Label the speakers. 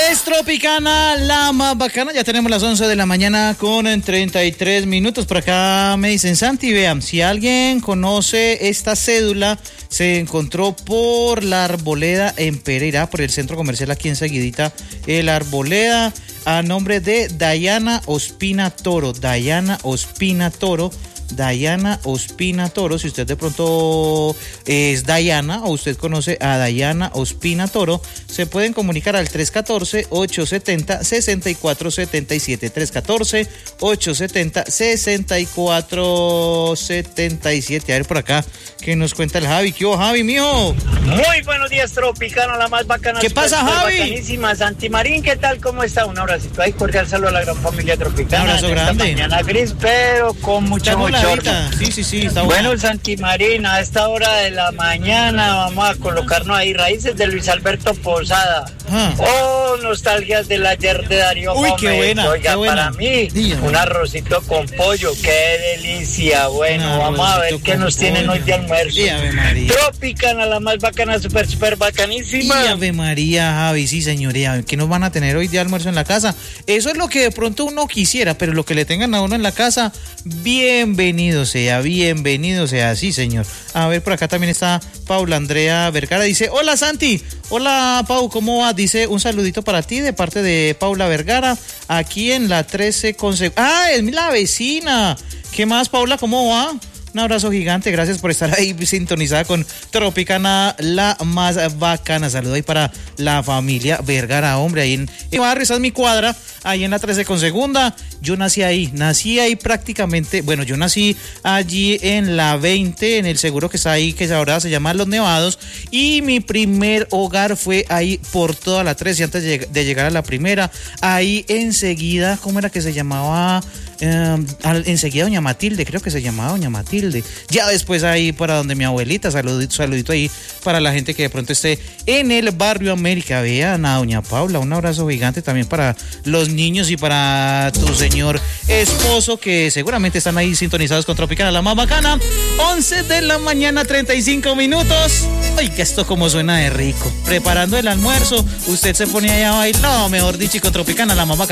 Speaker 1: Es Tropicana, la más bacana. Ya tenemos las 11 de la mañana con 33 minutos. Por acá me dicen, Santi, vean, si alguien conoce esta cédula, se encontró por la Arboleda en Pereira, por el centro comercial aquí enseguidita, el Arboleda, a nombre de Dayana Ospina Toro. Dayana Ospina Toro. Si usted de pronto es Dayana o usted conoce a Dayana Ospina Toro, se pueden comunicar al 314-870-6477, 314-870-6477. A ver por acá, ¿qué nos cuenta el Javi? ¿Qué hubo, Javi, mijo?
Speaker 2: Muy buenos días, Tropicana, la más bacana.
Speaker 1: ¿Qué pasa, Javi?
Speaker 2: Bacanísima. Santi Marín, ¿qué tal? ¿Cómo está? Un abracito ahí, cordial saludo a la gran familia Tropicana.
Speaker 1: Un abrazo grande.
Speaker 2: Mañana gris, pero con mucho bochorno.
Speaker 1: Sí, está bueno.
Speaker 2: Bueno, Santi Marín, a esta hora de la mañana vamos a colocarnos ahí raíces de Luis Alberto Posada. Oh, nostalgias del ayer de Darío
Speaker 1: Uy,
Speaker 2: Gómez.
Speaker 1: qué buena.
Speaker 2: Oiga,
Speaker 1: qué buena.
Speaker 2: para mí, un arrocito con pollo, qué delicia. Bueno, vamos a ver qué nos tienen hoy de almuerzo. Tropicana, la más bacana, súper bacanísima.
Speaker 1: Y Ave María, Javi, sí, señoría, ¿qué nos van a tener hoy de almuerzo en la casa? Eso es lo que de pronto uno quisiera, pero lo que le tengan a uno en la casa, bienvenido sea, sí, señor. A ver, por acá también está Paula Andrea Vergara, dice, hola Santi, hola Pau, ¿cómo va? Dice, un saludito para ti de parte de Paula Vergara, aquí en la 13 es la vecina. ¿Qué más, Paula? ¿Cómo va? Un abrazo gigante, gracias por estar ahí sintonizada con Tropicana, la más bacana. Saludo ahí para la familia Vergara, hombre, ahí en el barrio, esa es mi cuadra, ahí en la 13 con segunda. Yo nací ahí prácticamente, bueno, yo nací allí en la 20, en el seguro que está ahí, que ahora se llama Los Nevados, y mi primer hogar fue ahí por toda la 13, antes de llegar a la primera, ahí enseguida, ¿cómo era que se llamaba? Enseguida Doña Matilde, creo que se llamaba Doña Matilde. Ya después ahí para donde mi abuelita, saludito ahí para la gente que de pronto esté en el barrio América. Vean a Doña Paula, un abrazo gigante también para los niños y para tu señor esposo, que seguramente están ahí sintonizados con Tropicana, la más bacana. 11 de la mañana, 35 minutos. Oiga, esto como suena de rico. Preparando el almuerzo, usted se pone allá a bailar, no, mejor dicho, y con Tropicana, la más bacana.